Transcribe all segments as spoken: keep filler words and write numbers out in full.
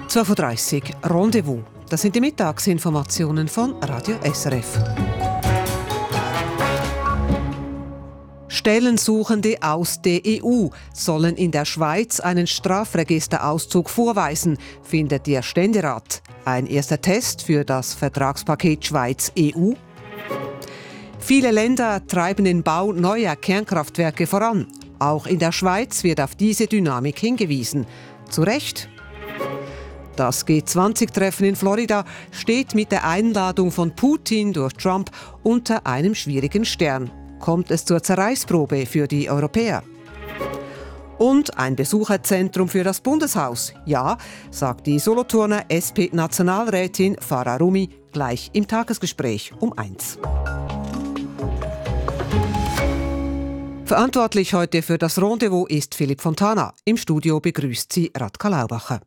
zwölf Uhr dreißig Rendezvous. Das sind die Mittagsinformationen von Radio S R F. Stellensuchende aus der E U sollen in der Schweiz einen Strafregisterauszug vorweisen, findet der Ständerat. Ein erster Test für das Vertragspaket Schweiz-E U. Viele Länder treiben den Bau neuer Kernkraftwerke voran. Auch in der Schweiz wird auf diese Dynamik hingewiesen. Zu Recht? Das G zwanzig Treffen in Florida steht mit der Einladung von Putin durch Trump unter einem schwierigen Stern. Kommt es zur Zerreißprobe für die Europäer? Und ein Besucherzentrum für das Bundeshaus. Ja, sagt die Solothurner S P-Nationalrätin Farah Rumi gleich im Tagesgespräch um eins. Verantwortlich heute für das Rendezvous ist Philipp Fontana. Im Studio begrüßt sie Radka Laubacher.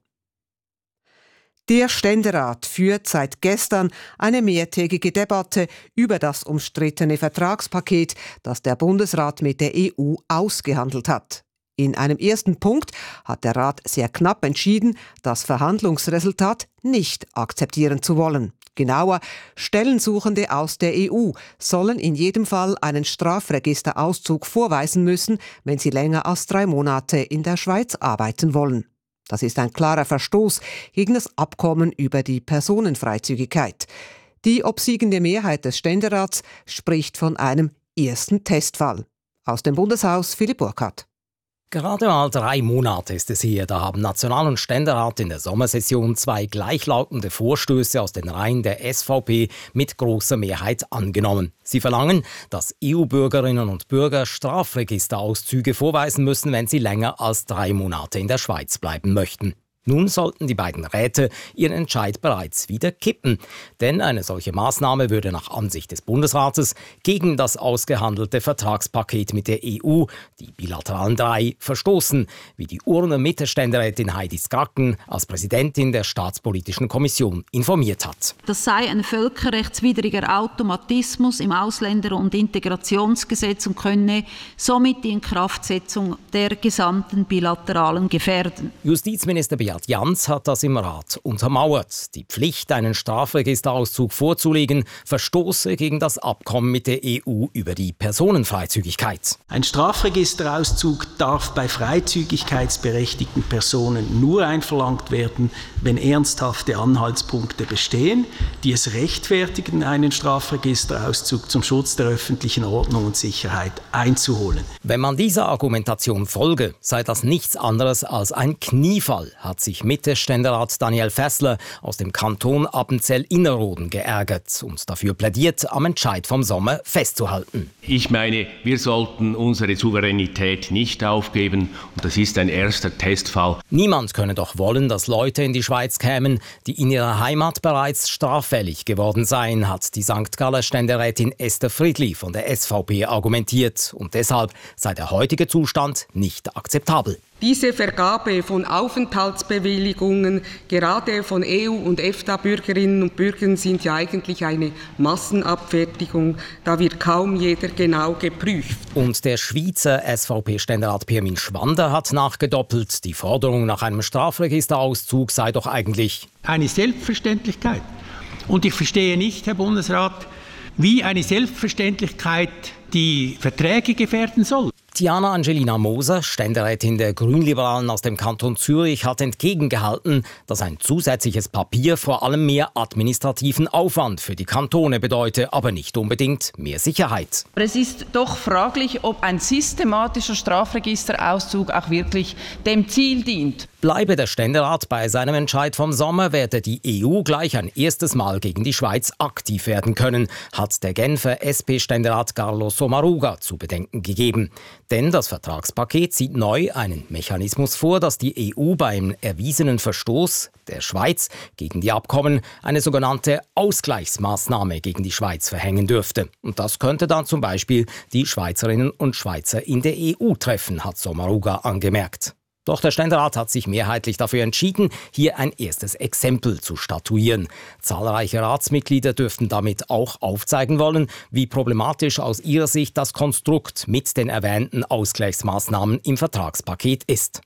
Der Ständerat führt seit gestern eine mehrtägige Debatte über das umstrittene Vertragspaket, das der Bundesrat mit der E U ausgehandelt hat. In einem ersten Punkt hat der Rat sehr knapp entschieden, das Verhandlungsresultat nicht akzeptieren zu wollen. Genauer, Stellensuchende aus der E U sollen in jedem Fall einen Strafregisterauszug vorweisen müssen, wenn sie länger als drei Monate in der Schweiz arbeiten wollen. Das ist ein klarer Verstoß gegen das Abkommen über die Personenfreizügigkeit. Die obsiegende Mehrheit des Ständerats spricht von einem ersten Testfall. Aus dem Bundeshaus Philipp Burkhardt. Gerade mal drei Monate ist es her, da haben National- und Ständerat in der Sommersession zwei gleichlautende Vorstöße aus den Reihen der S V P mit großer Mehrheit angenommen. Sie verlangen, dass E U-Bürgerinnen und Bürger Strafregisterauszüge vorweisen müssen, wenn sie länger als drei Monate in der Schweiz bleiben möchten. Nun sollten die beiden Räte ihren Entscheid bereits wieder kippen. Denn eine solche Maßnahme würde nach Ansicht des Bundesrates gegen das ausgehandelte Vertragspaket mit der E U, die bilateralen drei, verstoßen, wie die Urner Mittelständerätin Heidi Skaken als Präsidentin der Staatspolitischen Kommission informiert hat. Das sei ein völkerrechtswidriger Automatismus im Ausländer- und Integrationsgesetz und könne somit die Inkraftsetzung der gesamten bilateralen gefährden. Justizminister Beat Jans hat das im Rat untermauert. Die Pflicht, einen Strafregisterauszug vorzulegen, verstoße gegen das Abkommen mit der E U über die Personenfreizügigkeit. Ein Strafregisterauszug darf bei freizügigkeitsberechtigten Personen nur einverlangt werden, wenn ernsthafte Anhaltspunkte bestehen, die es rechtfertigen, einen Strafregisterauszug zum Schutz der öffentlichen Ordnung und Sicherheit einzuholen. Wenn man dieser Argumentation folge, sei das nichts anderes als ein Kniefall, hat sich Mitte-Ständerat Daniel Fässler aus dem Kanton Appenzell-Innerrhoden geärgert und dafür plädiert, am Entscheid vom Sommer festzuhalten. Ich meine, wir sollten unsere Souveränität nicht aufgeben und das ist ein erster Testfall. Niemand könne doch wollen, dass Leute in die Schweiz kämen, die in ihrer Heimat bereits straffällig geworden seien, hat die Sankt Galler Ständerätin Esther Friedli von der S V P argumentiert. Und deshalb sei der heutige Zustand nicht akzeptabel. Diese Vergabe von Aufenthaltsbewilligungen, gerade von E U- und EFTA-Bürgerinnen und Bürgern, sind ja eigentlich eine Massenabfertigung. Da wird kaum jeder genau geprüft. Und der Schweizer S V P-Ständerat Pirmin Schwander hat nachgedoppelt. Die Forderung nach einem Strafregisterauszug sei doch eigentlich eine Selbstverständlichkeit. Und ich verstehe nicht, Herr Bundesrat, wie eine Selbstverständlichkeit die Verträge gefährden soll. Tiana Angelina Moser, Ständerätin der Grünliberalen aus dem Kanton Zürich, hat entgegengehalten, dass ein zusätzliches Papier vor allem mehr administrativen Aufwand für die Kantone bedeute, aber nicht unbedingt mehr Sicherheit. Es ist doch fraglich, ob ein systematischer Strafregisterauszug auch wirklich dem Ziel dient. Bleibe der Ständerat bei seinem Entscheid vom Sommer, werde die E U gleich ein erstes Mal gegen die Schweiz aktiv werden können, hat der Genfer S P-Ständerat Carlos Sommaruga zu bedenken gegeben. Denn das Vertragspaket sieht neu einen Mechanismus vor, dass die E U beim erwiesenen Verstoß der Schweiz gegen die Abkommen eine sogenannte Ausgleichsmaßnahme gegen die Schweiz verhängen dürfte. Und das könnte dann zum Beispiel die Schweizerinnen und Schweizer in der E U treffen, hat Sommaruga angemerkt. Doch der Ständerat hat sich mehrheitlich dafür entschieden, hier ein erstes Exempel zu statuieren. Zahlreiche Ratsmitglieder dürften damit auch aufzeigen wollen, wie problematisch aus ihrer Sicht das Konstrukt mit den erwähnten Ausgleichsmaßnahmen im Vertragspaket ist.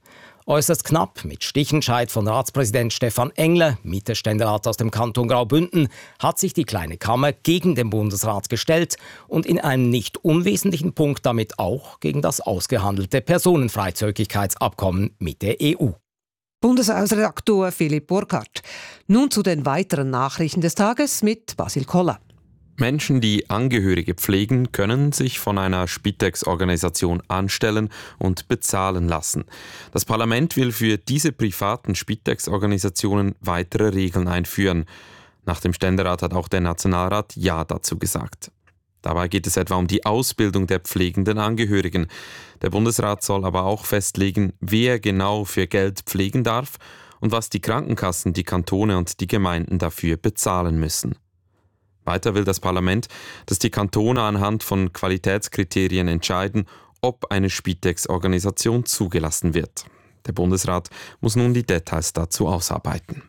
Äußerst knapp, mit Stichentscheid von Ratspräsident Stefan Engle, Mitte-Ständerat aus dem Kanton Graubünden, hat sich die kleine Kammer gegen den Bundesrat gestellt und in einem nicht unwesentlichen Punkt damit auch gegen das ausgehandelte Personenfreizügigkeitsabkommen mit der E U. Bundeshausredaktor Philipp Burkhardt. Nun zu den weiteren Nachrichten des Tages mit Basil Koller. Menschen, die Angehörige pflegen, können sich von einer Spitex-Organisation anstellen und bezahlen lassen. Das Parlament will für diese privaten Spitex-Organisationen weitere Regeln einführen. Nach dem Ständerat hat auch der Nationalrat Ja dazu gesagt. Dabei geht es etwa um die Ausbildung der pflegenden Angehörigen. Der Bundesrat soll aber auch festlegen, wer genau für Geld pflegen darf und was die Krankenkassen, die Kantone und die Gemeinden dafür bezahlen müssen. Weiter will das Parlament, dass die Kantone anhand von Qualitätskriterien entscheiden, ob eine Spitex-Organisation zugelassen wird. Der Bundesrat muss nun die Details dazu ausarbeiten.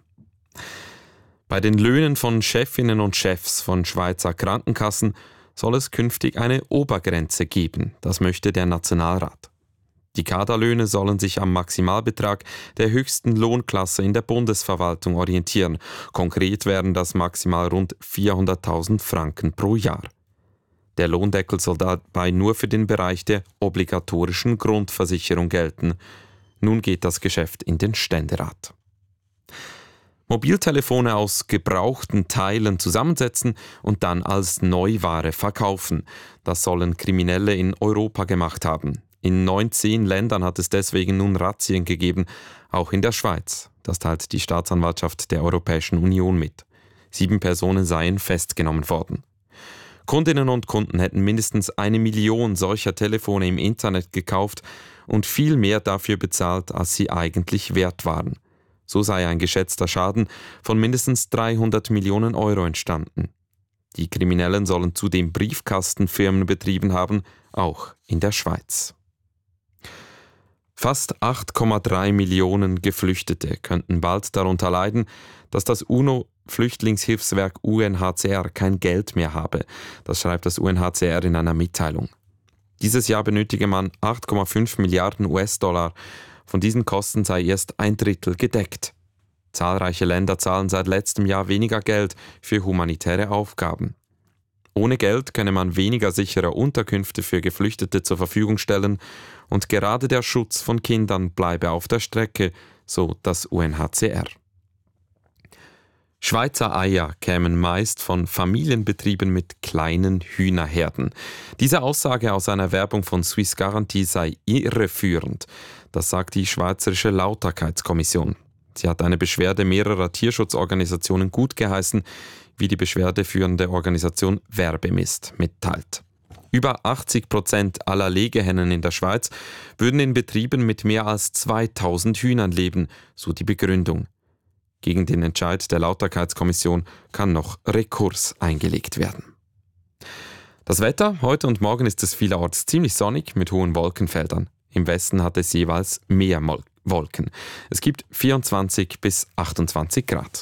Bei den Löhnen von Chefinnen und Chefs von Schweizer Krankenkassen soll es künftig eine Obergrenze geben. Das möchte der Nationalrat. Die Kaderlöhne sollen sich am Maximalbetrag der höchsten Lohnklasse in der Bundesverwaltung orientieren. Konkret wären das maximal rund vierhunderttausend Franken pro Jahr. Der Lohndeckel soll dabei nur für den Bereich der obligatorischen Grundversicherung gelten. Nun geht das Geschäft in den Ständerat. Mobiltelefone aus gebrauchten Teilen zusammensetzen und dann als Neuware verkaufen. Das sollen Kriminelle in Europa gemacht haben. In neunzehn Ländern hat es deswegen nun Razzien gegeben, auch in der Schweiz. Das teilt die Staatsanwaltschaft der Europäischen Union mit. Sieben Personen seien festgenommen worden. Kundinnen und Kunden hätten mindestens eine Million solcher Telefone im Internet gekauft und viel mehr dafür bezahlt, als sie eigentlich wert waren. So sei ein geschätzter Schaden von mindestens dreihundert Millionen Euro entstanden. Die Kriminellen sollen zudem Briefkastenfirmen betrieben haben, auch in der Schweiz. Fast acht Komma drei Millionen Geflüchtete könnten bald darunter leiden, dass das UNO-Flüchtlingshilfswerk U N H C R kein Geld mehr habe. Das schreibt das U N H C R in einer Mitteilung. Dieses Jahr benötige man acht Komma fünf Milliarden U S-Dollar. Von diesen Kosten sei erst ein Drittel gedeckt. Zahlreiche Länder zahlen seit letztem Jahr weniger Geld für humanitäre Aufgaben. Ohne Geld könne man weniger sichere Unterkünfte für Geflüchtete zur Verfügung stellen und gerade der Schutz von Kindern bleibe auf der Strecke, so das U N H C R. Schweizer Eier kämen meist von Familienbetrieben mit kleinen Hühnerherden. Diese Aussage aus einer Werbung von Swiss Guarantee sei irreführend. Das sagt die Schweizerische Lauterkeitskommission. Sie hat eine Beschwerde mehrerer Tierschutzorganisationen gutgeheißen, wie die beschwerdeführende Organisation Werbemist mitteilt. Über achtzig Prozent aller Legehennen in der Schweiz würden in Betrieben mit mehr als zweitausend Hühnern leben, so die Begründung. Gegen den Entscheid der Lauterkeitskommission kann noch Rekurs eingelegt werden. Das Wetter: Heute und morgen ist es vielerorts ziemlich sonnig mit hohen Wolkenfeldern. Im Westen hat es jeweils mehr Mol- Wolken. Es gibt vierundzwanzig bis achtundzwanzig Grad.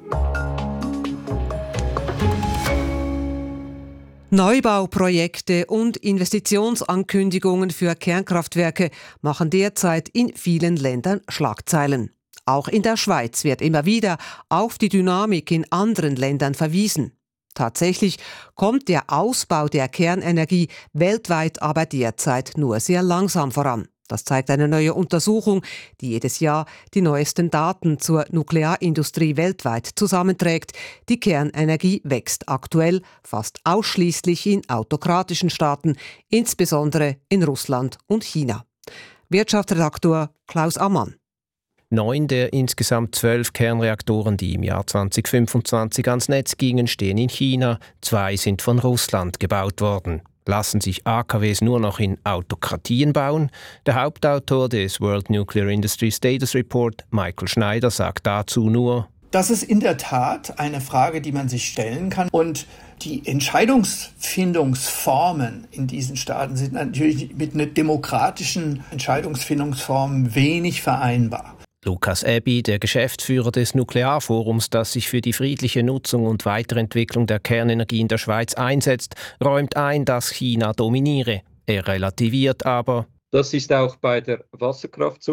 Neubauprojekte und Investitionsankündigungen für Kernkraftwerke machen derzeit in vielen Ländern Schlagzeilen. Auch in der Schweiz wird immer wieder auf die Dynamik in anderen Ländern verwiesen. Tatsächlich kommt der Ausbau der Kernenergie weltweit aber derzeit nur sehr langsam voran. Das zeigt eine neue Untersuchung, die jedes Jahr die neuesten Daten zur Nuklearindustrie weltweit zusammenträgt. Die Kernenergie wächst aktuell fast ausschließlich in autokratischen Staaten, insbesondere in Russland und China. Wirtschaftsredaktor Klaus Ammann. Neun der insgesamt zwölf Kernreaktoren, die im Jahr zwanzig fünfundzwanzig ans Netz gingen, stehen in China. Zwei sind von Russland gebaut worden. Lassen sich A K Ws nur noch in Autokratien bauen? Der Hauptautor des World Nuclear Industry Status Report, Michael Schneider, sagt dazu nur: Das ist in der Tat eine Frage, die man sich stellen kann. Und die Entscheidungsfindungsformen in diesen Staaten sind natürlich mit einer demokratischen Entscheidungsfindungsform wenig vereinbar. Lukas Abbey, der Geschäftsführer des Nuklearforums, das sich für die friedliche Nutzung und Weiterentwicklung der Kernenergie in der Schweiz einsetzt, räumt ein, dass China dominiere. Er relativiert aber: Das ist auch bei der Wasserkraft so.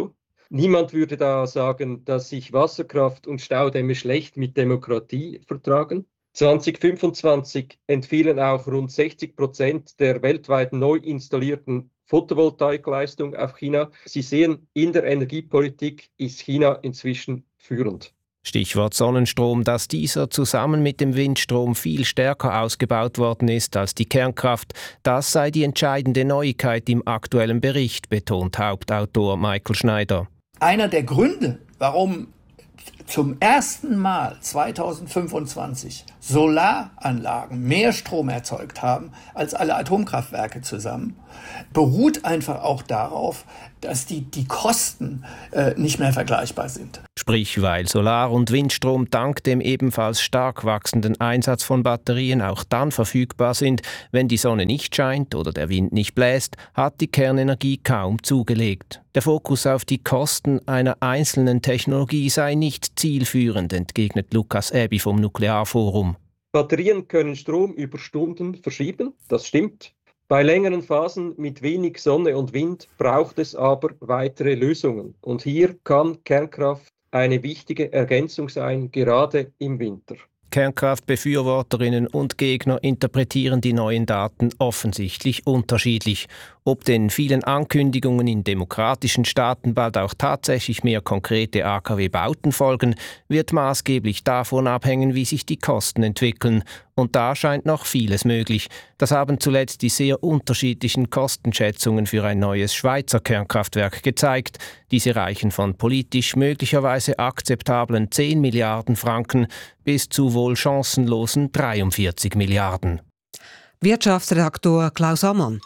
Niemand würde da sagen, dass sich Wasserkraft und Staudämme schlecht mit Demokratie vertragen. zwanzig fünfundzwanzig entfielen auch rund sechzig Prozent der weltweit neu installierten Photovoltaikleistung auf China. Sie sehen, in der Energiepolitik ist China inzwischen führend. Stichwort Sonnenstrom, dass dieser zusammen mit dem Windstrom viel stärker ausgebaut worden ist als die Kernkraft, das sei die entscheidende Neuigkeit im aktuellen Bericht, betont Hauptautor Michael Schneider. Einer der Gründe, warum zum ersten Mal zweitausendfünfundzwanzig Solaranlagen mehr Strom erzeugt haben als alle Atomkraftwerke zusammen, beruht einfach auch darauf, dass die, die Kosten äh, nicht mehr vergleichbar sind. Sprich, weil Solar- und Windstrom dank dem ebenfalls stark wachsenden Einsatz von Batterien auch dann verfügbar sind, wenn die Sonne nicht scheint oder der Wind nicht bläst, hat die Kernenergie kaum zugelegt. Der Fokus auf die Kosten einer einzelnen Technologie sei nicht zielführend, entgegnet Lukas Ebi vom Nuklearforum. Batterien können Strom über Stunden verschieben, das stimmt. Bei längeren Phasen mit wenig Sonne und Wind braucht es aber weitere Lösungen. Und hier kann Kernkraft eine wichtige Ergänzung sein, gerade im Winter. Kernkraftbefürworterinnen und Gegner interpretieren die neuen Daten offensichtlich unterschiedlich. Ob den vielen Ankündigungen in demokratischen Staaten bald auch tatsächlich mehr konkrete A K W-Bauten folgen, wird maßgeblich davon abhängen, wie sich die Kosten entwickeln. Und da scheint noch vieles möglich. Das haben zuletzt die sehr unterschiedlichen Kostenschätzungen für ein neues Schweizer Kernkraftwerk gezeigt. Diese reichen von politisch möglicherweise akzeptablen zehn Milliarden Franken bis zu wohl chancenlosen dreiundvierzig Milliarden. Wirtschaftsredaktor Klaus Ammann.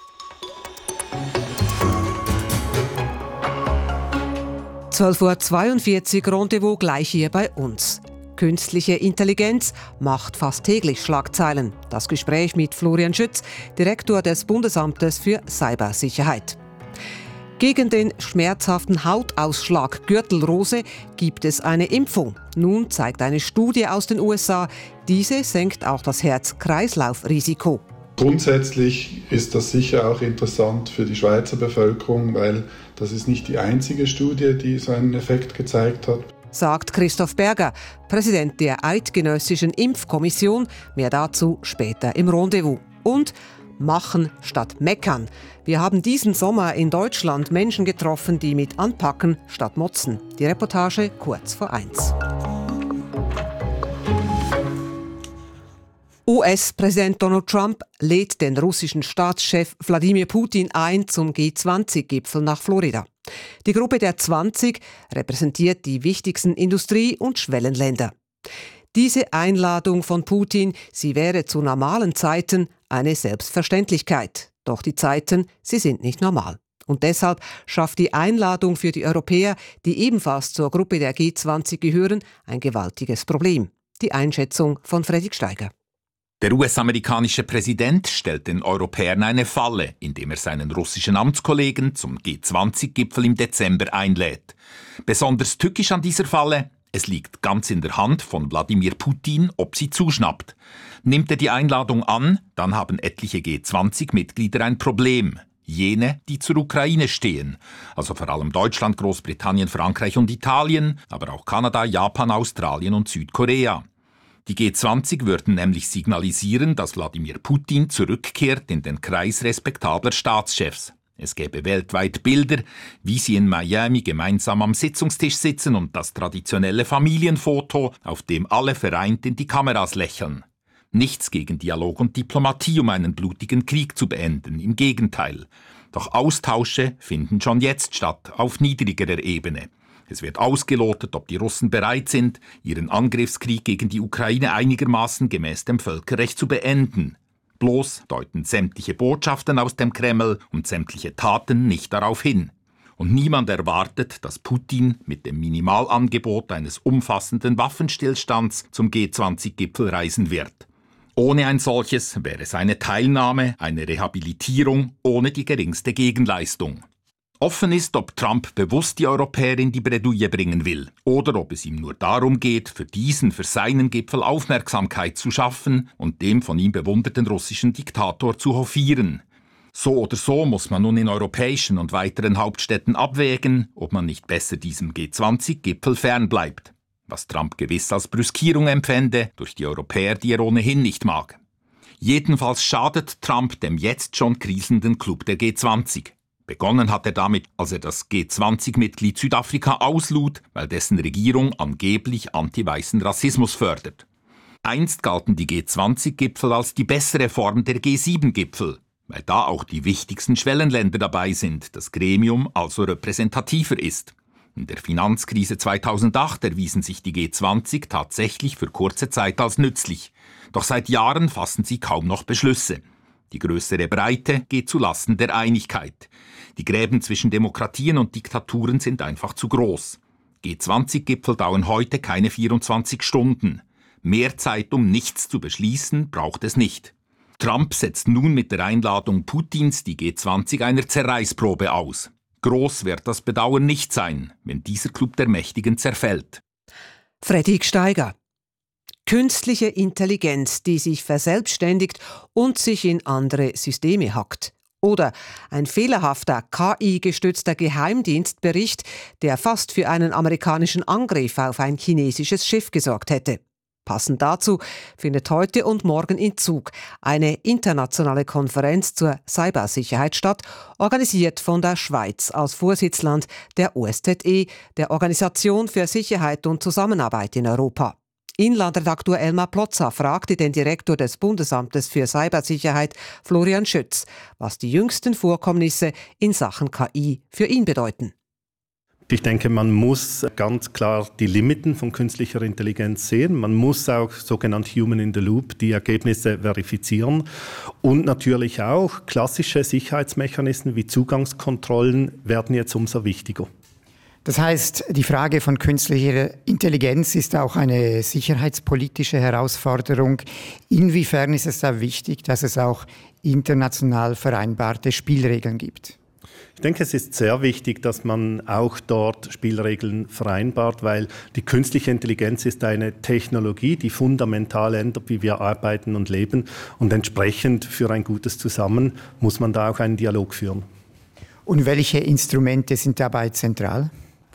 zwölf Uhr zweiundvierzig Rendezvous gleich hier bei uns. Künstliche Intelligenz macht fast täglich Schlagzeilen. Das Gespräch mit Florian Schütz, Direktor des Bundesamtes für Cybersicherheit. Gegen den schmerzhaften Hautausschlag Gürtelrose gibt es eine Impfung. Nun zeigt eine Studie aus den U S A, diese senkt auch das Herz-Kreislauf-Risiko. Grundsätzlich ist das sicher auch interessant für die Schweizer Bevölkerung, weil das ist nicht die einzige Studie, die so einen Effekt gezeigt hat. Sagt Christoph Berger, Präsident der Eidgenössischen Impfkommission. Mehr dazu später im Rendezvous. Und machen statt meckern. Wir haben diesen Sommer in Deutschland Menschen getroffen, die mit anpacken statt motzen. Die Reportage kurz vor eins. U S-Präsident Donald Trump lädt den russischen Staatschef Wladimir Putin ein zum G zwanzig Gipfel nach Florida. Die Gruppe der zwanzig repräsentiert die wichtigsten Industrie- und Schwellenländer. Diese Einladung von Putin, sie wäre zu normalen Zeiten eine Selbstverständlichkeit. Doch die Zeiten, sie sind nicht normal. Und deshalb schafft die Einladung für die Europäer, die ebenfalls zur Gruppe der G zwanzig gehören, ein gewaltiges Problem. Die Einschätzung von Fredrik Steiger. Der U S-amerikanische Präsident stellt den Europäern eine Falle, indem er seinen russischen Amtskollegen zum G zwanzig Gipfel im Dezember einlädt. Besonders tückisch an dieser Falle: es liegt ganz in der Hand von Wladimir Putin, ob sie zuschnappt. Nimmt er die Einladung an, dann haben etliche G zwanzig Mitglieder ein Problem. Jene, die zur Ukraine stehen, also vor allem Deutschland, Großbritannien, Frankreich und Italien, aber auch Kanada, Japan, Australien und Südkorea. Die G zwanzig würden nämlich signalisieren, dass Wladimir Putin zurückkehrt in den Kreis respektabler Staatschefs. Es gäbe weltweit Bilder, wie sie in Miami gemeinsam am Sitzungstisch sitzen und das traditionelle Familienfoto, auf dem alle vereint in die Kameras lächeln. Nichts gegen Dialog und Diplomatie, um einen blutigen Krieg zu beenden, im Gegenteil. Doch Austausche finden schon jetzt statt, auf niedrigerer Ebene. Es wird ausgelotet, ob die Russen bereit sind, ihren Angriffskrieg gegen die Ukraine einigermaßen gemäß dem Völkerrecht zu beenden. Bloß deuten sämtliche Botschaften aus dem Kreml und sämtliche Taten nicht darauf hin. Und niemand erwartet, dass Putin mit dem Minimalangebot eines umfassenden Waffenstillstands zum G zwanzig Gipfel reisen wird. Ohne ein solches wäre seine Teilnahme eine Rehabilitierung ohne die geringste Gegenleistung. Offen ist, ob Trump bewusst die Europäer in die Bredouille bringen will oder ob es ihm nur darum geht, für diesen, für seinen Gipfel Aufmerksamkeit zu schaffen und dem von ihm bewunderten russischen Diktator zu hofieren. So oder so muss man nun in europäischen und weiteren Hauptstädten abwägen, ob man nicht besser diesem G zwanzig Gipfel fernbleibt. Was Trump gewiss als Brüskierung empfände, durch die Europäer, die er ohnehin nicht mag. Jedenfalls schadet Trump dem jetzt schon kriselnden Club der G zwanzig. Begonnen hat er damit, als er das G zwanzig Mitglied Südafrika auslud, weil dessen Regierung angeblich anti-weißen Rassismus fördert. Einst galten die G zwanzig Gipfel als die bessere Form der G sieben Gipfel, weil da auch die wichtigsten Schwellenländer dabei sind, das Gremium also repräsentativer ist. In der Finanzkrise zweitausendacht erwiesen sich die G zwanzig tatsächlich für kurze Zeit als nützlich. Doch seit Jahren fassen sie kaum noch Beschlüsse. Die größere Breite geht zulasten der Einigkeit. Die Gräben zwischen Demokratien und Diktaturen sind einfach zu groß. G zwanzig Gipfel dauern heute keine vierundzwanzig Stunden. Mehr Zeit, um nichts zu beschließen, braucht es nicht. Trump setzt nun mit der Einladung Putins die G zwanzig einer Zerreißprobe aus. Groß wird das Bedauern nicht sein, wenn dieser Club der Mächtigen zerfällt. Freddy Gsteiger. Künstliche Intelligenz, die sich verselbstständigt und sich in andere Systeme hackt. Oder ein fehlerhafter K I-gestützter Geheimdienstbericht, der fast für einen amerikanischen Angriff auf ein chinesisches Schiff gesorgt hätte. Passend dazu findet heute und morgen in Zug eine internationale Konferenz zur Cybersicherheit statt, organisiert von der Schweiz als Vorsitzland der O S Z E, der Organisation für Sicherheit und Zusammenarbeit in Europa. Inlandredaktor Elmar Plotza fragte den Direktor des Bundesamtes für Cybersicherheit, Florian Schütz, was die jüngsten Vorkommnisse in Sachen K I für ihn bedeuten. Ich denke, man muss ganz klar die Limiten von künstlicher Intelligenz sehen. Man muss auch sogenannt Human in the Loop die Ergebnisse verifizieren. Und natürlich auch klassische Sicherheitsmechanismen wie Zugangskontrollen werden jetzt umso wichtiger. Das heißt, die Frage von künstlicher Intelligenz ist auch eine sicherheitspolitische Herausforderung. Inwiefern ist es da wichtig, dass es auch international vereinbarte Spielregeln gibt? Ich denke, es ist sehr wichtig, dass man auch dort Spielregeln vereinbart, weil die künstliche Intelligenz ist eine Technologie, die fundamental ändert, wie wir arbeiten und leben. Und entsprechend für ein gutes Zusammen muss man da auch einen Dialog führen. Und welche Instrumente sind dabei zentral?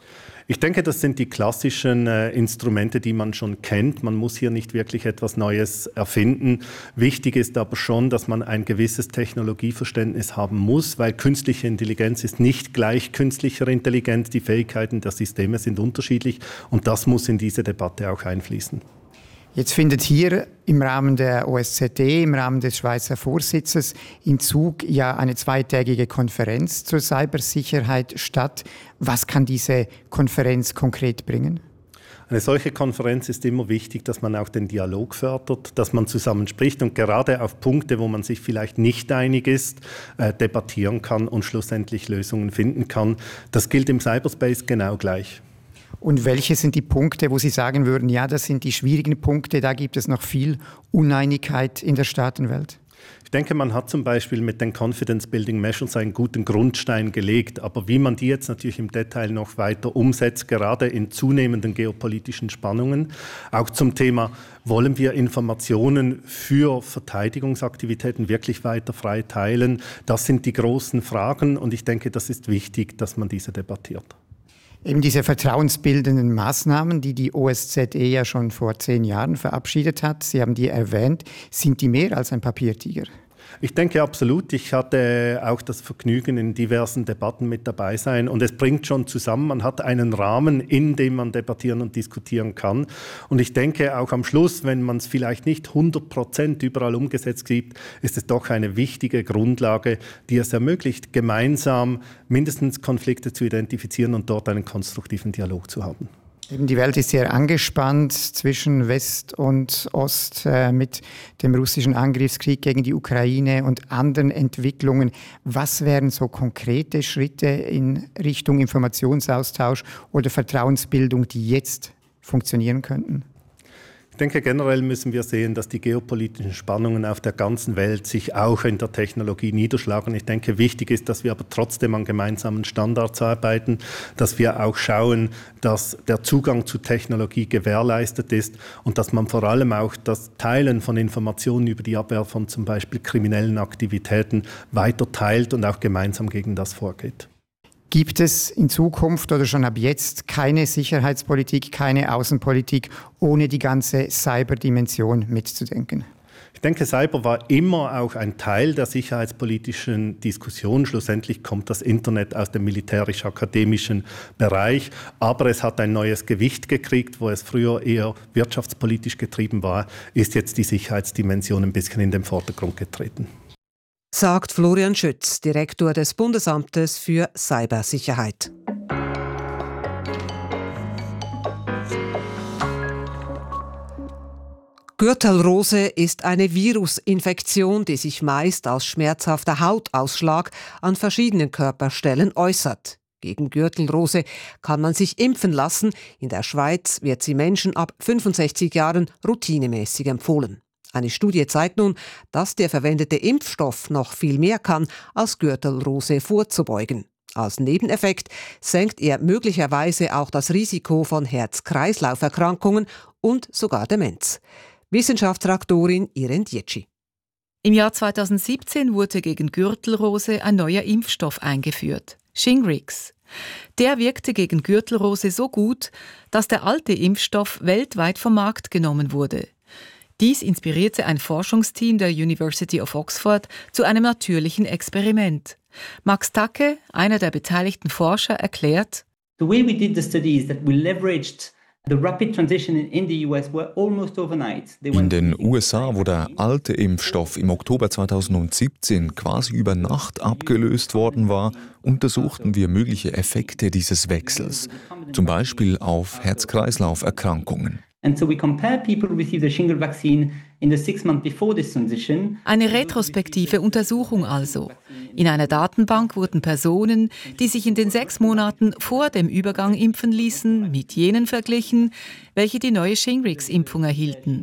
Ich denke, das sind die klassischen äh, Instrumente, die man schon kennt. Man muss hier nicht wirklich etwas Neues erfinden. Wichtig ist aber schon, dass man ein gewisses Technologieverständnis haben muss, weil künstliche Intelligenz ist nicht gleich künstlicher Intelligenz. Die Fähigkeiten der Systeme sind unterschiedlich und das muss in diese Debatte auch einfließen. Jetzt findet hier im Rahmen der O S Z E, im Rahmen des Schweizer Vorsitzes in Zug ja eine zweitägige Konferenz zur Cybersicherheit statt. Was kann diese Konferenz konkret bringen? Eine solche Konferenz ist immer wichtig, dass man auch den Dialog fördert, dass man zusammen spricht und gerade auf Punkte, wo man sich vielleicht nicht einig ist, äh, debattieren kann und schlussendlich Lösungen finden kann. Das gilt im Cyberspace genau gleich. Und welche sind die Punkte, wo Sie sagen würden, ja, das sind die schwierigen Punkte, da gibt es noch viel Uneinigkeit in der Staatenwelt? Ich denke, man hat zum Beispiel mit den Confidence Building Measures einen guten Grundstein gelegt. Aber wie man die jetzt natürlich im Detail noch weiter umsetzt, gerade in zunehmenden geopolitischen Spannungen, auch zum Thema, wollen wir Informationen für Verteidigungsaktivitäten wirklich weiter frei teilen? Das sind die großen Fragen und ich denke, das ist wichtig, dass man diese debattiert. Eben diese vertrauensbildenden Maßnahmen, die die O S Z E ja schon vor zehn Jahren verabschiedet hat, Sie haben die erwähnt, sind die mehr als ein Papiertiger? Ich denke absolut. Ich hatte auch das Vergnügen, in diversen Debatten mit dabei sein. Und es bringt schon zusammen, man hat einen Rahmen, in dem man debattieren und diskutieren kann. Und ich denke auch am Schluss, wenn man es vielleicht nicht hundert Prozent überall umgesetzt gibt, ist es doch eine wichtige Grundlage, die es ermöglicht, gemeinsam mindestens Konflikte zu identifizieren und dort einen konstruktiven Dialog zu haben. Eben die Welt ist sehr angespannt zwischen West und Ost äh, mit dem russischen Angriffskrieg gegen die Ukraine und anderen Entwicklungen. Was wären so konkrete Schritte in Richtung Informationsaustausch oder Vertrauensbildung, die jetzt funktionieren könnten? Ich Ich denke, generell müssen wir sehen, dass die geopolitischen Spannungen auf der ganzen Welt sich auch in der Technologie niederschlagen. Ich denke, wichtig ist, dass wir aber trotzdem an gemeinsamen Standards arbeiten, dass wir auch schauen, dass der Zugang zu Technologie gewährleistet ist und dass man vor allem auch das Teilen von Informationen über die Abwehr von zum Beispiel kriminellen Aktivitäten weiter teilt und auch gemeinsam gegen das vorgeht. Gibt es in Zukunft oder schon ab jetzt keine Sicherheitspolitik, keine Außenpolitik, ohne die ganze Cyberdimension mitzudenken? Ich denke, Cyber war immer auch ein Teil der sicherheitspolitischen Diskussion. Schlussendlich kommt das Internet aus dem militärisch-akademischen Bereich, aber es hat ein neues Gewicht gekriegt, wo es früher eher wirtschaftspolitisch getrieben war, ist jetzt die Sicherheitsdimension ein bisschen in den Vordergrund getreten. Sagt Florian Schütz, Direktor des Bundesamtes für Cybersicherheit. Gürtelrose ist eine Virusinfektion, die sich meist als schmerzhafter Hautausschlag an verschiedenen Körperstellen äußert. Gegen Gürtelrose kann man sich impfen lassen. In der Schweiz wird sie Menschen ab fünfundsechzig Jahren routinemäßig empfohlen. Eine Studie zeigt nun, dass der verwendete Impfstoff noch viel mehr kann, als Gürtelrose vorzubeugen. Als Nebeneffekt senkt er möglicherweise auch das Risiko von Herz-Kreislauf-Erkrankungen und sogar Demenz. Wissenschaftsredaktorin Irene Dietschi. Im Jahr zweitausendsiebzehn wurde gegen Gürtelrose ein neuer Impfstoff eingeführt, Shingrix. Der wirkte gegen Gürtelrose so gut, dass der alte Impfstoff weltweit vom Markt genommen wurde. Dies inspirierte ein Forschungsteam der University of Oxford zu einem natürlichen Experiment. Max Tacke, einer der beteiligten Forscher, erklärt: The way we did the study is that we leveraged the rapid transition in the U S were almost overnight. In den U S A, wo der alte Impfstoff im Oktober zweitausendsiebzehn quasi über Nacht abgelöst worden war, untersuchten wir mögliche Effekte dieses Wechsels, zum Beispiel auf Herz-Kreislauf-Erkrankungen. And so we compare people who received the Shingrix vaccine in the six months before this transition. Eine retrospektive Untersuchung also. In einer Datenbank wurden Personen, die sich in den sechs Monaten vor dem Übergang impfen ließen, mit jenen verglichen, welche die neue Shingrix-Impfung erhielten.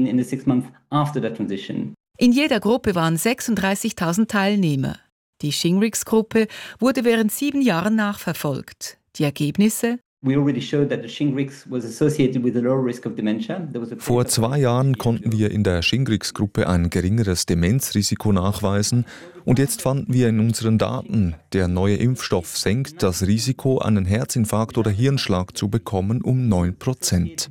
In jeder Gruppe waren sechsunddreißigtausend Teilnehmer. Die Shingrix-Gruppe wurde während sieben Jahren nachverfolgt. Die Ergebnisse? Vor zwei Jahren konnten wir in der Shingrix-Gruppe ein geringeres Demenzrisiko nachweisen und jetzt fanden wir in unseren Daten, der neue Impfstoff senkt das Risiko, einen Herzinfarkt oder Hirnschlag zu bekommen, um neun Prozent.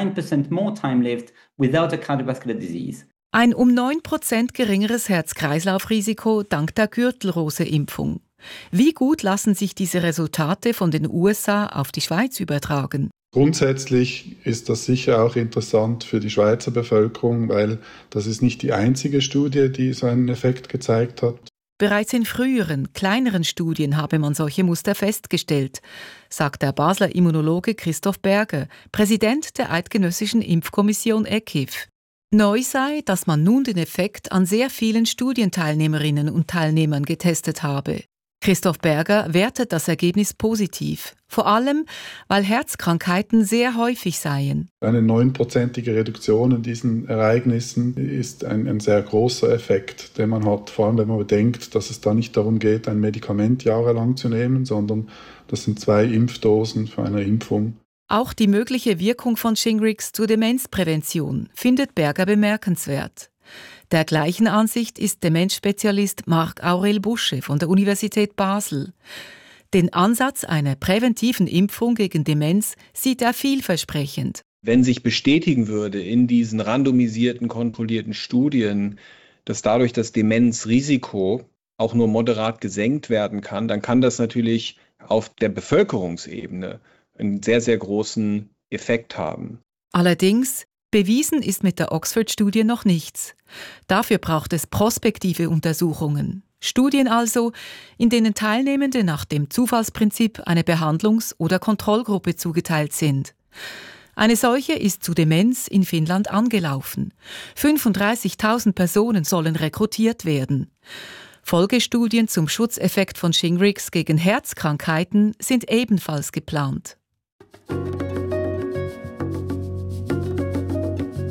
Ein um neun Prozent geringeres Herz-Kreislauf-Risiko dank der Gürtelrose-Impfung. Wie gut lassen sich diese Resultate von den U S A auf die Schweiz übertragen? Grundsätzlich ist das sicher auch interessant für die Schweizer Bevölkerung, weil das ist nicht die einzige Studie, die so einen Effekt gezeigt hat. Bereits in früheren, kleineren Studien habe man solche Muster festgestellt, sagt der Basler Immunologe Christoph Berger, Präsident der Eidgenössischen Impfkommission E K I F. Neu sei, dass man nun den Effekt an sehr vielen Studienteilnehmerinnen und Teilnehmern getestet habe. Christoph Berger wertet das Ergebnis positiv, vor allem, weil Herzkrankheiten sehr häufig seien. Eine neunprozentige Reduktion in diesen Ereignissen ist ein, ein sehr großer Effekt, den man hat, vor allem wenn man bedenkt, dass es da nicht darum geht, ein Medikament jahrelang zu nehmen, sondern das sind zwei Impfdosen für eine Impfung. Auch die mögliche Wirkung von Shingrix zur Demenzprävention findet Berger bemerkenswert. Der gleichen Ansicht ist Demenzspezialist Marc-Aurel Busche von der Universität Basel. Den Ansatz einer präventiven Impfung gegen Demenz sieht er vielversprechend. Wenn sich bestätigen würde in diesen randomisierten, kontrollierten Studien, dass dadurch das Demenzrisiko auch nur moderat gesenkt werden kann, dann kann das natürlich auf der Bevölkerungsebene einen sehr, sehr großen Effekt haben. Allerdings, bewiesen ist mit der Oxford-Studie noch nichts. Dafür braucht es prospektive Untersuchungen. Studien also, in denen Teilnehmende nach dem Zufallsprinzip eine Behandlungs- oder Kontrollgruppe zugeteilt sind. Eine solche ist zu Demenz in Finnland angelaufen. fünfunddreißigtausend Personen sollen rekrutiert werden. Folgestudien zum Schutzeffekt von Shingrix gegen Herzkrankheiten sind ebenfalls geplant.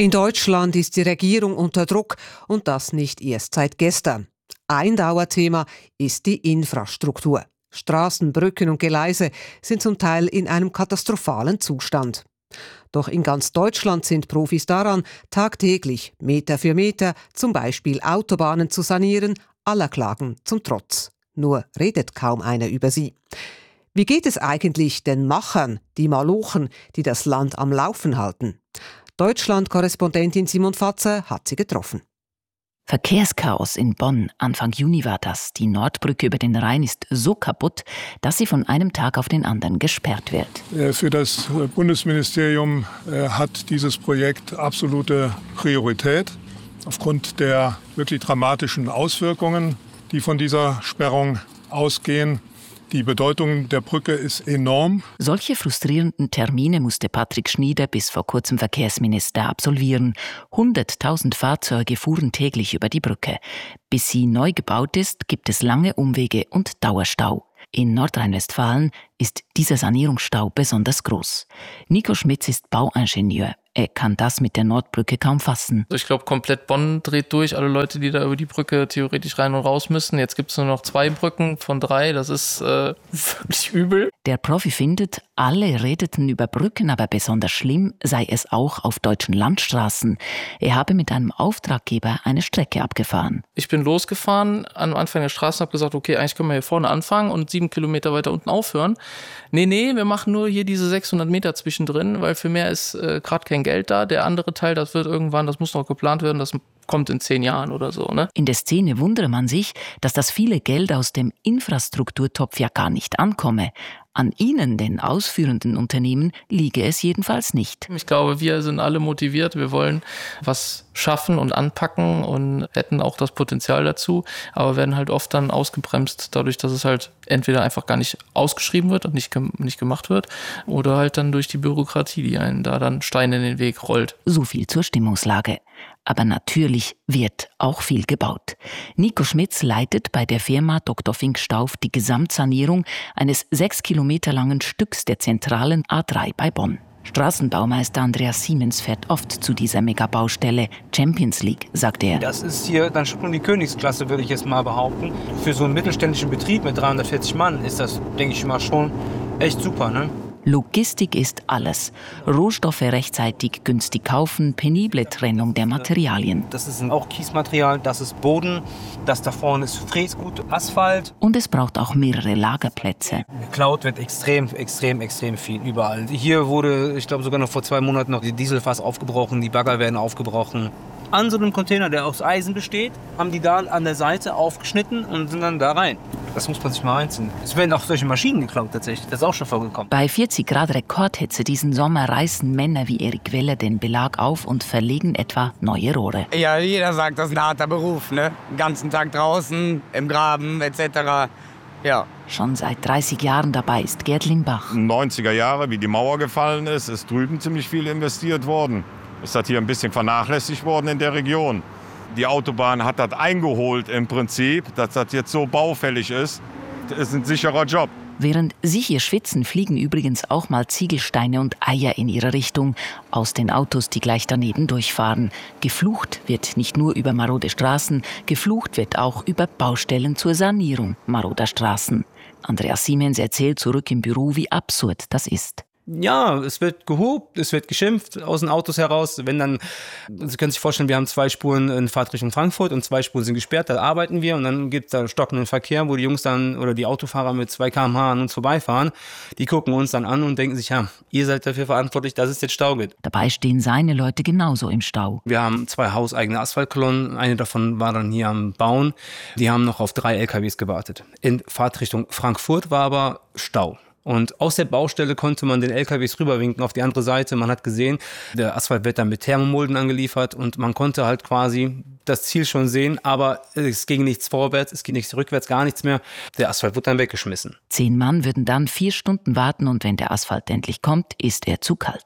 In Deutschland ist die Regierung unter Druck und das nicht erst seit gestern. Ein Dauerthema ist die Infrastruktur. Straßen, Brücken und Gleise sind zum Teil in einem katastrophalen Zustand. Doch in ganz Deutschland sind Profis daran, tagtäglich, Meter für Meter, zum Beispiel Autobahnen zu sanieren, aller Klagen zum Trotz. Nur redet kaum einer über sie. Wie geht es eigentlich den Machern, die Malochen, die das Land am Laufen halten? Deutschland-Korrespondentin Simon Fatzer hat sie getroffen. Verkehrschaos in Bonn. Anfang Juni war das. Die Nordbrücke über den Rhein ist so kaputt, dass sie von einem Tag auf den anderen gesperrt wird. Für das Bundesministerium hat dieses Projekt absolute Priorität. Aufgrund der wirklich dramatischen Auswirkungen, die von dieser Sperrung ausgehen. Die Bedeutung der Brücke ist enorm. Solche frustrierenden Termine musste Patrick Schnieder bis vor kurzem Verkehrsminister absolvieren. hunderttausend Fahrzeuge fuhren täglich über die Brücke. Bis sie neu gebaut ist, gibt es lange Umwege und Dauerstau. In Nordrhein-Westfalen ist dieser Sanierungsstau besonders groß. Nico Schmitz ist Bauingenieur. Er kann das mit der Nordbrücke kaum fassen. Ich glaube, komplett Bonn dreht durch. Alle Leute, die da über die Brücke theoretisch rein und raus müssen. Jetzt gibt es nur noch zwei Brücken von drei. Das ist äh, wirklich übel. Der Profi findet, alle redeten über Brücken, aber besonders schlimm sei es auch auf deutschen Landstraßen. Er habe mit einem Auftraggeber eine Strecke abgefahren. Ich bin losgefahren am Anfang der Straße und habe gesagt, okay, eigentlich können wir hier vorne anfangen und sieben Kilometer weiter unten aufhören. Nee, nee, wir machen nur hier diese sechshundert Meter zwischendrin, weil für mehr ist äh, gerade kein Geld da. Der andere Teil, das wird irgendwann, das muss noch geplant werden, das kommt in zehn Jahren oder so. Ne? In der Szene wundere man sich, dass das viele Geld aus dem Infrastrukturtopf ja gar nicht ankomme. An ihnen, den ausführenden Unternehmen, liege es jedenfalls nicht. Ich glaube, wir sind alle motiviert. Wir wollen was schaffen und anpacken und hätten auch das Potenzial dazu, aber werden halt oft dann ausgebremst dadurch, dass es halt entweder einfach gar nicht ausgeschrieben wird und nicht, gem- nicht gemacht wird oder halt dann durch die Bürokratie, die einen da dann Steine in den Weg rollt. So viel zur Stimmungslage. Aber natürlich wird auch viel gebaut. Nico Schmitz leitet bei der Firma Doktor Fink Stauf die Gesamtsanierung eines sechs Kilometer langen Stücks der zentralen A drei bei Bonn. Straßenbaumeister Andreas Siemens fährt oft zu dieser Megabaustelle. Champions League, sagt er. Das ist hier dann schon die Königsklasse, würde ich jetzt mal behaupten. Für so einen mittelständischen Betrieb mit dreihundertvierzig Mann ist das, denke ich mal, schon echt super, ne? Logistik ist alles. Rohstoffe rechtzeitig günstig kaufen, penible Trennung der Materialien. Das ist auch Kiesmaterial, das ist Boden, das da vorne ist Fräsgut, Asphalt. Und es braucht auch mehrere Lagerplätze. Geklaut wird extrem, extrem, extrem viel, überall. Hier wurde, ich glaube sogar noch vor zwei Monaten noch die Dieselfass aufgebrochen, die Bagger werden aufgebrochen. An so einem Container, der aus Eisen besteht, haben die da an der Seite aufgeschnitten und sind dann da rein. Das muss man sich mal reinziehen. Es werden auch solche Maschinen geklaut tatsächlich, das ist auch schon vorgekommen. Bei vierzig Grad Rekordhitze diesen Sommer reißen Männer wie Erik Weller den Belag auf und verlegen etwa neue Rohre. Ja, jeder sagt, das ist ein harter Beruf, ne? Den ganzen Tag draußen, im Graben et cetera. Ja. Schon seit dreißig Jahren dabei ist Gerd Limbach. neunziger Jahre, wie die Mauer gefallen ist, ist drüben ziemlich viel investiert worden. Es hat hier ein bisschen vernachlässigt worden in der Region. Die Autobahn hat das eingeholt im Prinzip, dass das jetzt so baufällig ist. Das ist ein sicherer Job. Während Sie hier schwitzen, fliegen übrigens auch mal Ziegelsteine und Eier in ihre Richtung aus den Autos, die gleich daneben durchfahren. Geflucht wird nicht nur über marode Straßen, geflucht wird auch über Baustellen zur Sanierung maroder Straßen. Andreas Siemens erzählt zurück im Büro, wie absurd das ist. Ja, es wird gehobt, es wird geschimpft aus den Autos heraus. Wenn dann, Sie können sich vorstellen, wir haben zwei Spuren in Fahrtrichtung Frankfurt und zwei Spuren sind gesperrt, da arbeiten wir und dann gibt es da stockenden Verkehr, wo die Jungs dann oder die Autofahrer mit zwei Kilometer pro Stunde an uns vorbeifahren. Die gucken uns dann an und denken sich, ja, ihr seid dafür verantwortlich, dass es jetzt Stau gibt. Dabei stehen seine Leute genauso im Stau. Wir haben zwei hauseigene Asphaltkolonnen, eine davon war dann hier am Bauen. Die haben noch auf drei L K Ws gewartet. In Fahrtrichtung Frankfurt war aber Stau. Und aus der Baustelle konnte man den L K Ws rüberwinken auf die andere Seite. Man hat gesehen, der Asphalt wird dann mit Thermomulden angeliefert und man konnte halt quasi das Ziel schon sehen, aber es ging nichts vorwärts, es ging nichts rückwärts, gar nichts mehr. Der Asphalt wurde dann weggeschmissen. Zehn Mann würden dann vier Stunden warten und wenn der Asphalt endlich kommt, ist er zu kalt.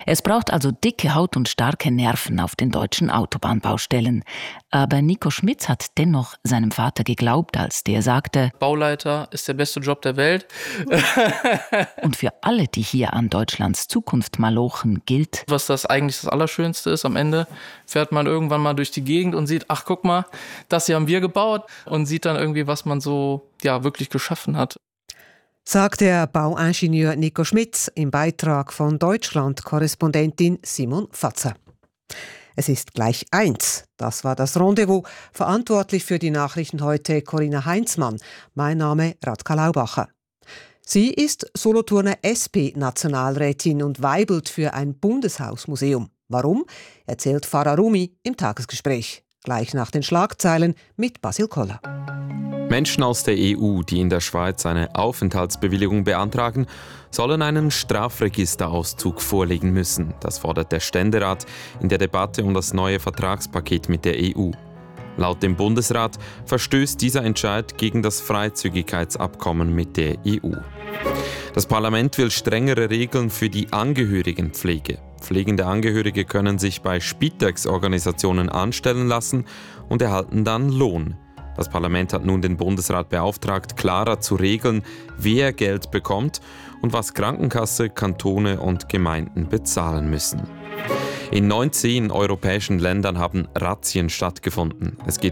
Es braucht also dicke Haut und starke Nerven auf den deutschen Autobahnbaustellen. Aber Nico Schmitz hat dennoch seinem Vater geglaubt, als der sagte: Bauleiter ist der beste Job der Welt. Und für alle, die hier an Deutschlands Zukunft malochen, gilt: Was das eigentlich das Allerschönste ist, am Ende fährt man irgendwann mal durch die Gegend und sieht, ach guck mal, das hier haben wir gebaut, und sieht dann irgendwie, was man so ja wirklich geschaffen hat. Sagt der Bauingenieur Nico Schmitz im Beitrag von Deutschland-Korrespondentin Simon Fatzer. Es ist gleich eins. Das war das Rendezvous. Verantwortlich für die Nachrichten heute Corinna Heinzmann. Mein Name Radka Laubacher. Sie ist Solothurner S P-Nationalrätin und weibelt für ein Bundeshausmuseum. Warum? Erzählt Farah Rumi im Tagesgespräch. Gleich nach den Schlagzeilen mit Basil Koller. Menschen aus der E U, die in der Schweiz eine Aufenthaltsbewilligung beantragen, sollen einen Strafregisterauszug vorlegen müssen. Das fordert der Ständerat in der Debatte um das neue Vertragspaket mit der E U. Laut dem Bundesrat verstößt dieser Entscheid gegen das Freizügigkeitsabkommen mit der E U. Das Parlament will strengere Regeln für die Angehörigenpflege. Pflegende Angehörige können sich bei Spitex-Organisationen anstellen lassen und erhalten dann Lohn. Das Parlament hat nun den Bundesrat beauftragt, klarer zu regeln, wer Geld bekommt und was Krankenkasse, Kantone und Gemeinden bezahlen müssen. In neunzehn europäischen Ländern haben Razzien stattgefunden. Es geht